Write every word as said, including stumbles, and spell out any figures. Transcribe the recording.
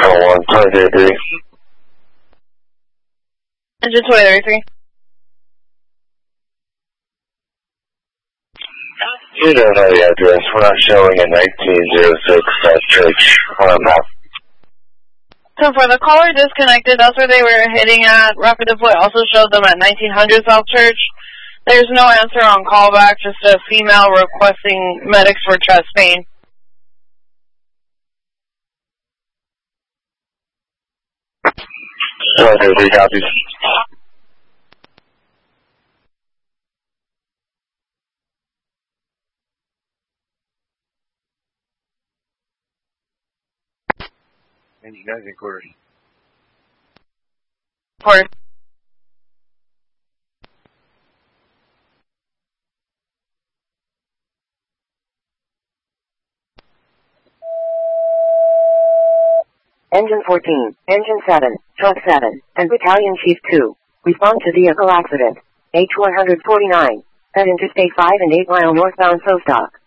oh one, twenty-three three. Engine twenty-three three. You don't know the address. We're not showing a nineteen oh six South Church on a map. So for the caller disconnected, that's where they were hitting at. Rapid Deploy also showed them at nineteen hundred South Church. There's no answer on callback, just a female requesting medics for chest pain. Okay, three copies. Engine nineteen quarters. For Engine fourteen, Engine seven, Truck seven, and Battalion Chief two. Respond to vehicle accident. H one forty-nine. At Interstate five and eight mile northbound Sostock.